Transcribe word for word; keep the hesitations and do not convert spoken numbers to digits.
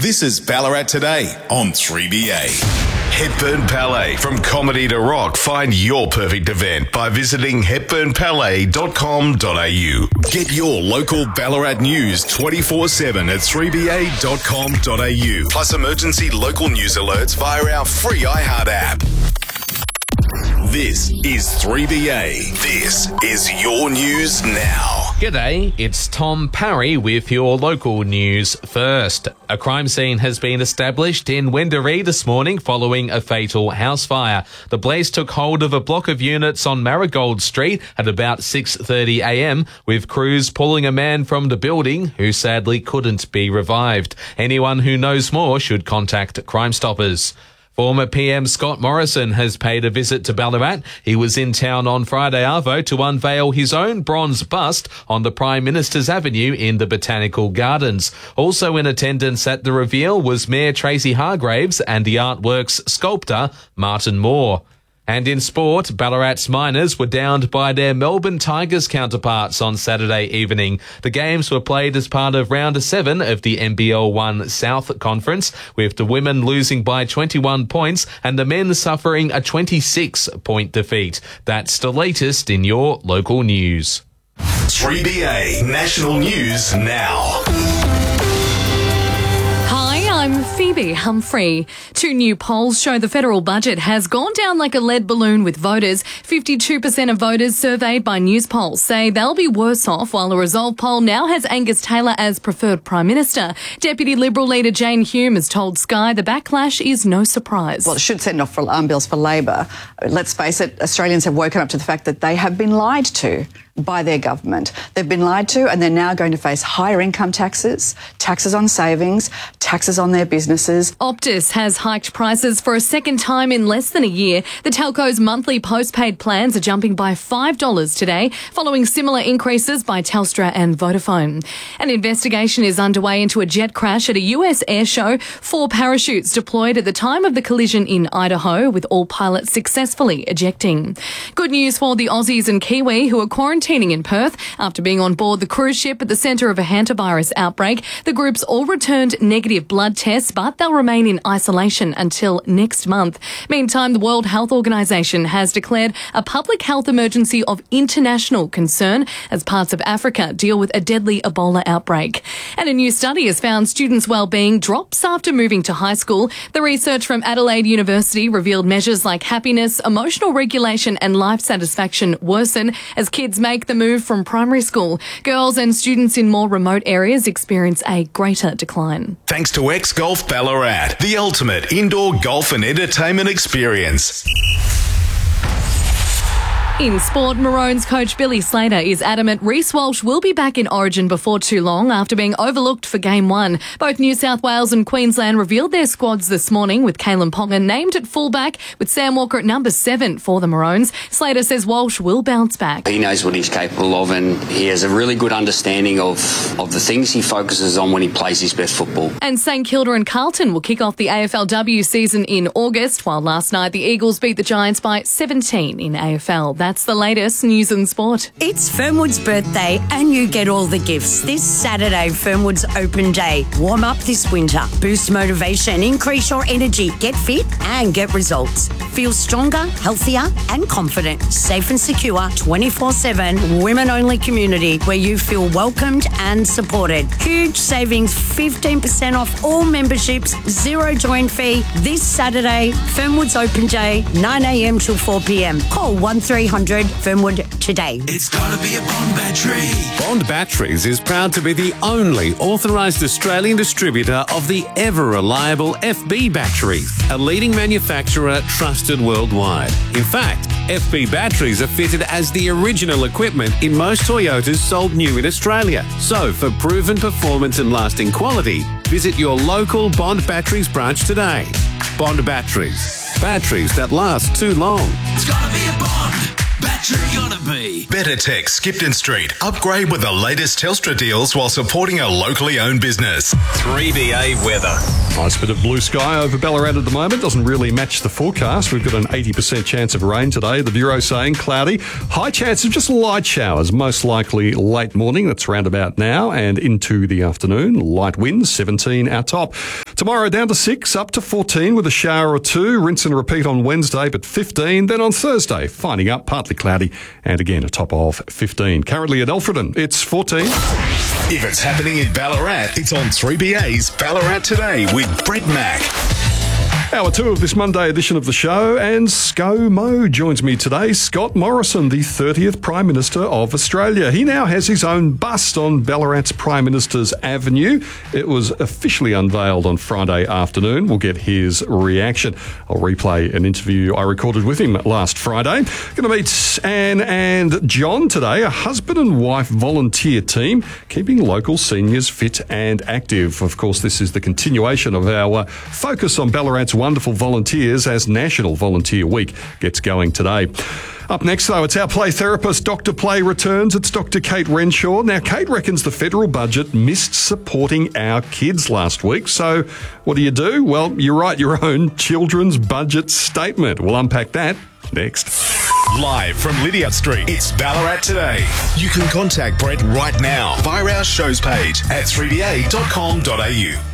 This is Ballarat Today on three B A. Hepburn Palais. From comedy to rock, find your perfect event by visiting hepburn palais dot com dot a u. Get your local Ballarat news twenty-four seven at three b a dot com dot a u. Plus emergency local news alerts via our free iHeart app. This is three B A. This is your news now. G'day, it's Tom Parry with your local news first. A crime scene has been established in Wendouree this morning following a fatal house fire. The blaze took hold of a block of units on Marigold Street at about six thirty a m, with crews pulling a man from the building who sadly couldn't be revived. Anyone who knows more should contact Crime Stoppers. Former P M Scott Morrison has paid a visit to Ballarat. He was in town on Friday arvo to unveil his own bronze bust on the Prime Minister's Avenue in the Botanical Gardens. Also in attendance at the reveal was Mayor Tracy Hargraves and the artwork's sculptor Martin Moore. And in sport, Ballarat's Miners were downed by their Melbourne Tigers counterparts on Saturday evening. The games were played as part of round seven of the N B L one South Conference, with the women losing by twenty-one points and the men suffering a twenty-six point defeat. That's the latest in your local news. three B A National News Now. I'm Phoebe Humphrey. Two new polls show the federal budget has gone down like a lead balloon with voters. fifty-two percent of voters surveyed by Newspolls say they'll be worse off, while a Resolve poll now has Angus Taylor as preferred Prime Minister. Deputy Liberal leader Jane Hume has told Sky the backlash is no surprise. Well, it should send off for alarm bells for Labor. Let's face it, Australians have woken up to the fact that they have been lied to by their government. They've been lied to, and they're now going to face higher income taxes, taxes on savings, taxes on their businesses. Optus has hiked prices for a second time in less than a year. The telco's monthly postpaid plans are jumping by five dollars today, following similar increases by Telstra and Vodafone. An investigation is underway into a jet crash at a U S air show. Four parachutes deployed at the time of the collision in Idaho, with all pilots successfully ejecting. Good news for the Aussies and Kiwi who are quarantining in Perth after being on board the cruise ship at the centre of a hantavirus outbreak. The groups all returned negative blood tests, but they'll remain in isolation until next month. Meantime, the World Health Organization has declared a public health emergency of international concern as parts of Africa deal with a deadly Ebola outbreak. And a new study has found students' well-being drops after moving to high school. The research from Adelaide University revealed measures like happiness, emotional regulation and life satisfaction worsen as kids make the move from primary school. Girls and students in more remote areas experience a greater decline. Thanks to X Golf Ballarat, the ultimate indoor golf and entertainment experience. In sport, Maroons coach Billy Slater is adamant Reece Walsh will be back in Origin before too long after being overlooked for Game one. Both New South Wales and Queensland revealed their squads this morning, with Kalen Ponga named at fullback with Sam Walker at number seven for the Maroons. Slater says Walsh will bounce back. He knows what he's capable of, and he has a really good understanding of, of the things he focuses on when he plays his best football. And St Kilda and Carlton will kick off the A F L W season in August, while last night the Eagles beat the Giants by seventeen in A F L. That's the latest news and sport. It's Fernwood's birthday and you get all the gifts. This Saturday, Fernwood's Open Day. Warm up this winter. Boost motivation, increase your energy, get fit and get results. Feel stronger, healthier and confident. Safe and secure, twenty-four seven, women-only community where you feel welcomed and supported. Huge savings, fifteen percent off all memberships, zero join fee. This Saturday, Fernwood's Open Day, nine a m till four p m. Call one three hundred Fernwood today. It's gotta be a Bond battery. Bond Batteries is proud to be the only authorised Australian distributor of the ever-reliable F B batteries, a leading manufacturer trusted worldwide. In fact, F B batteries are fitted as the original equipment in most Toyotas sold new in Australia. So, for proven performance and lasting quality, visit your local Bond Batteries branch today. Bond Batteries. Batteries that last too long. It's gotta be a Bond battery. Gotta be. Better Tech, Skipton Street. Upgrade with the latest Telstra deals while supporting a locally owned business. three B A weather. Nice bit of blue sky over Ballarat at the moment. Doesn't really match the forecast. We've got an eighty percent chance of rain today. The Bureau saying cloudy. High chance of just light showers, most likely late morning. That's round about now and into the afternoon. Light winds, seventeen our top. Tomorrow down to six, up to fourteen with a shower or two. Rinse and repeat on Wednesday, but fifteen. Then on Thursday, finding up, partly cloudy, and again a top of fifteen. Currently at Alfredton, it's fourteen. If it's happening in Ballarat, it's on three B A's Ballarat Today with Brett Mack. Hour two of this Monday edition of the show, and ScoMo joins me today. Scott Morrison, the thirtieth Prime Minister of Australia. He now has his own bust on Ballarat's Prime Minister's Avenue. It was officially unveiled on Friday afternoon. We'll get his reaction. I'll replay an interview I recorded with him last Friday. Going to meet Anne and John today, a husband and wife volunteer team keeping local seniors fit and active. Of course, this is the continuation of our uh, focus on Ballarat's wonderful volunteers as National Volunteer Week gets going today. Up next, though, it's our play therapist. Doctor Play returns. It's Doctor Kate Renshaw. Now, Kate reckons the federal budget missed supporting our kids last week. So what do you do? Well, you write your own children's budget statement. We'll unpack that next. Live from Lydiard Street, it's Ballarat Today. You can contact Brett right now via our shows page at three b a dot com dot a u.